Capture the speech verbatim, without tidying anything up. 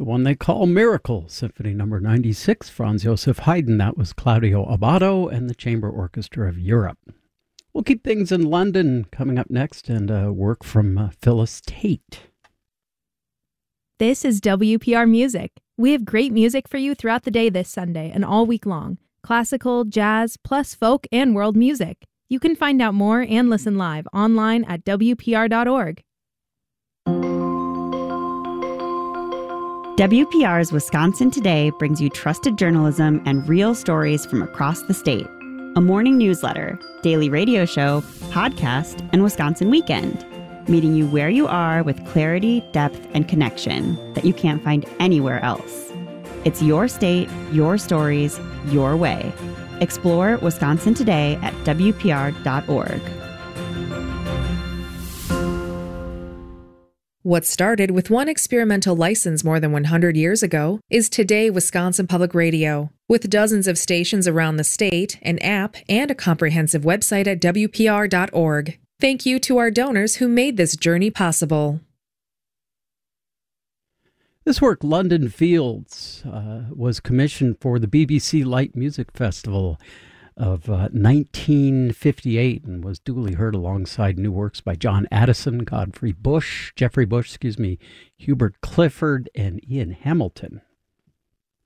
the one they call Miracle, Symphony Number ninety-six, Franz Joseph Haydn. That was Claudio Abbado and the Chamber Orchestra of Europe. We'll keep things in London coming up next, and uh, work from uh, Phyllis Tate. This is W P R Music. We have great music for you throughout the day this Sunday and all week long. Classical, jazz, plus folk and world music. You can find out more and listen live online at W P R dot org. W P R's Wisconsin Today brings you trusted journalism and real stories from across the state. A morning newsletter, daily radio show, podcast, and Wisconsin Weekend. Meeting you where you are with clarity, depth, and connection that you can't find anywhere else. It's your state, your stories, your way. Explore Wisconsin Today at W P R dot org. What started with one experimental license more than one hundred years ago is today Wisconsin Public Radio. With dozens of stations around the state, an app, and a comprehensive website at W P R dot org. Thank you to our donors who made this journey possible. This work, London Fields, uh, was commissioned for the B B C Light Music Festival of uh, nineteen fifty-eight and was duly heard alongside new works by John Addison, Godfrey Bush, Jeffrey Bush, excuse me, Hubert Clifford, and Ian Hamilton.